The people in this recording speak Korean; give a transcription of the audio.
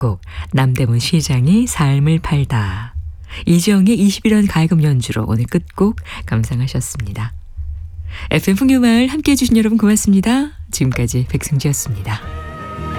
작곡, 남대문 시장이 삶을 팔다. 이지영의 21원 가야금 연주로 오늘 끝곡 감상하셨습니다. FM 풍요마을 함께해 주신 여러분 고맙습니다. 지금까지 백승지였습니다.